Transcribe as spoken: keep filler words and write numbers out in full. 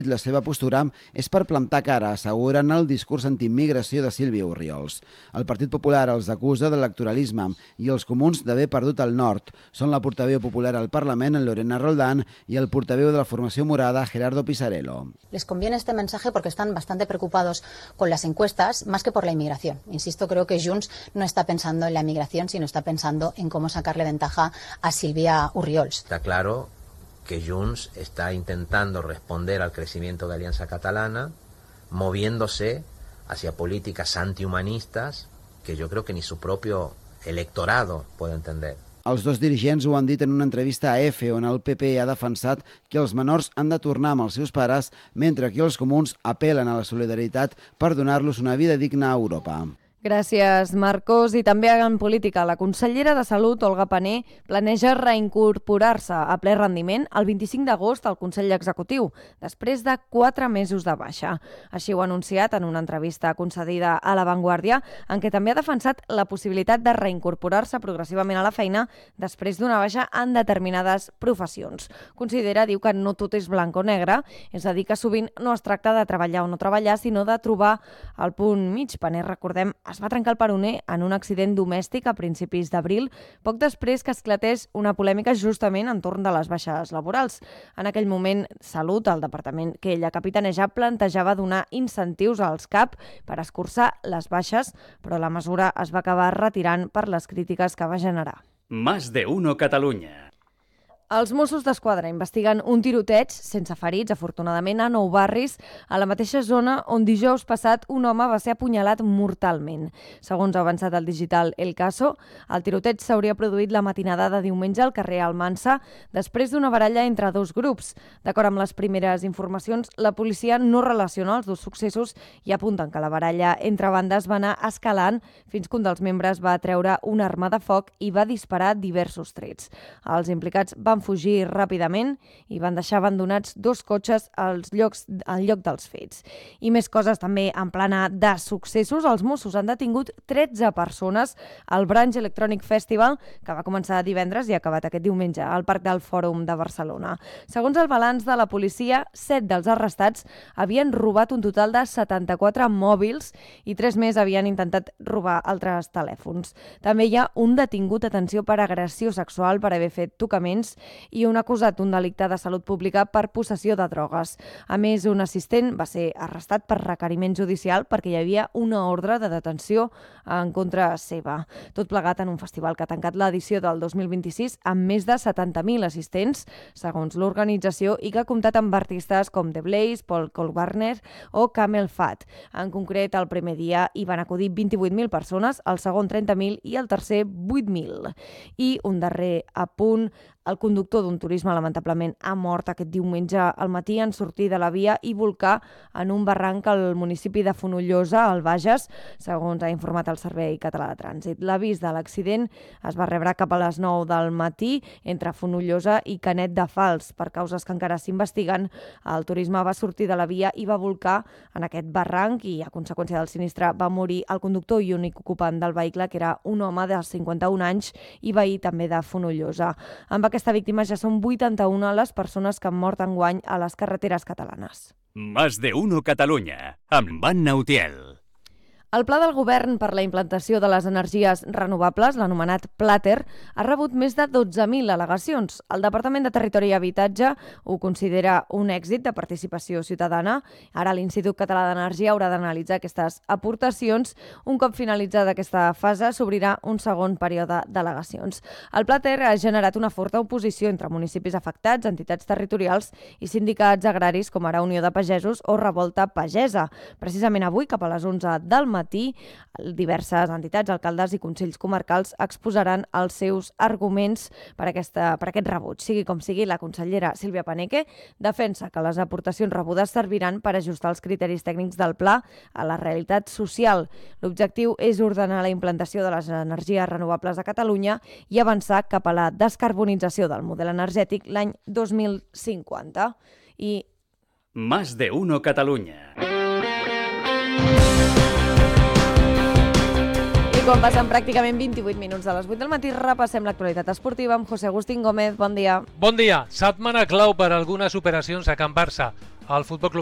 La seva postura és per plantar cara, asseguren el discurs antiimmigració de Sílvia Orriols. El Partit Popular els acusa d'electoralisme i els comuns d'haver perdut el nord. Són la portaveu popular al Parlament, Lorena Roldán, y el portaveu de la formació morada, Gerardo Pisarello. Les conviene este mensaje porque están bastante preocupados con las encuestas, más que por la inmigración. Insisto, creo que Junts no está pensando en la inmigración, sino está pensando en cómo sacarle ventaja a Sílvia Orriols. Está claro que Junts está intentando responder al crecimiento de Alianza Catalana, moviéndose hacia políticas antihumanistas que yo creo que ni su propio electorado puede entender. Els dos dirigents ho han dit en una entrevista a EFE, on el P P ha defensat que els menors han de tornar amb els seus pares, mentre que els comuns apel·len a la solidaritat per donar-los una vida digna a Europa. Gràcies, Marcos. I també en política, la consellera de Salut, Olga Pané, planeja reincorporar-se a ple rendiment el vint-i-cinc d'agost al Consell Executiu, després de quatre mesos de baixa. Així ho ha anunciat en una entrevista concedida a La Vanguardia, en què també ha defensat la possibilitat de reincorporar-se progressivament a la feina després d'una baixa en determinades professions. Considera, diu que no tot és blanc o negre, és a dir, que sovint no es tracta de treballar o no treballar, sinó de trobar el punt mig. Pané, recordem, es va trencar el peroné en un accident domèstic a principis d'abril, poc després que esclatés una polèmica justament entorn de les baixes laborals. En aquell moment, Salut, el departament que ella capitaneja, plantejava donar incentius als C A P per escurçar les baixes, però la mesura es va acabar retirant per les crítiques que va generar. Más de uno Catalunya. Els Mossos d'Esquadra investiguen un tiroteig sense ferits, afortunadament, a Nou Barris, a la mateixa zona on dijous passat un home va ser apunyalat mortalment. Segons ha avançat el digital El Caso, el tiroteig s'hauria produït la matinada de diumenge al carrer Almansa, després d'una baralla entre dos grups. D'acord amb les primeres informacions, la policia no relaciona els dos successos i apunten que la baralla entre bandes va anar escalant fins que un dels membres va treure una arma de foc i va disparar diversos trets. Els implicats van fugir ràpidament i van deixar abandonats dos cotxes als llocs, al lloc dels fets. I més coses també en plana de successos. Els Mossos han detingut tretze persones al Branch Electronic Festival, que va començar divendres i ha acabat aquest diumenge al Parc del Fòrum de Barcelona. Segons el balanç de la policia, set dels arrestats havien robat un total de setanta-quatre mòbils i tres més havien intentat robar altres telèfons. També hi ha un detingut, atenció, per agressió sexual per haver fet tocaments i un acusat d'un delicte de salut pública per possessió de drogues. A més, un assistent va ser arrestat per requeriment judicial perquè hi havia una ordre de detenció en contra seva. Tot plegat en un festival que ha tancat l'edició del dos mil vint-i-sis amb més de setanta mil assistents, segons l'organització, i que ha comptat amb artistes com The Blaze, Paul Kalkbrenner o Camel Fat. En concret, el primer dia hi van acudir vint-i-vuit mil persones, el segon trenta mil i el tercer vuit mil. I un darrer apunt: el conductor d'un turisme lamentablement ha mort aquest diumenge al matí en sortir de la via i volcar en un barranc al municipi de Fonollosa, al Bages, segons ha informat el Servei Català de Trànsit. L'avís de l'accident es va rebre cap a les nou del matí entre Fonollosa i Canet de Fals. Per causes que encara s'investiguen, el turisme va sortir de la via i va volcar en aquest barranc i, a conseqüència del sinistre, va morir el conductor i únic ocupant del vehicle, que era un home de cinquanta-un anys i veí també de Fonollosa. Amb aquesta víctima ja són vuitanta-una les persones que han mort enguany a les carreteres catalanes. Más de uno Catalunya, amb Anna Utiel. El Pla del Govern per la implantació de les energies renovables, l'anomenat Plater, ha rebut més de dotze mil al·legacions. El Departament de Territori i Habitatge ho considera un èxit de participació ciutadana. Ara l'Institut Català d'Energia haurà d'analitzar aquestes aportacions. Un cop finalitzada aquesta fase, s'obrirà un segon període d'al·legacions. El Plater ha generat una forta oposició entre municipis afectats, entitats territorials i sindicats agraris com ara Unió de Pagesos o Revolta Pagesa. Precisament avui, cap a les onze del matí, diverses entitats, alcaldes i consells comarcals exposaran els seus arguments per, aquesta, per aquest rebuig. Sigui com sigui, la consellera Sílvia Paneque defensa que les aportacions rebudes serviran per ajustar els criteris tècnics del pla a la realitat social. L'objectiu és ordenar la implantació de les energies renovables a Catalunya i avançar cap a la descarbonització del model energètic l'any dos mil cinquanta. I... Más de uno Catalunya. I quan passen pràcticament vint-i-vuit minuts de les vuit del matí, repassem l'actualitat esportiva amb José Agustín Gómez. Bon dia. Bon dia. Setmana clau per a algunes operacions a Can Barça. El Futbol Club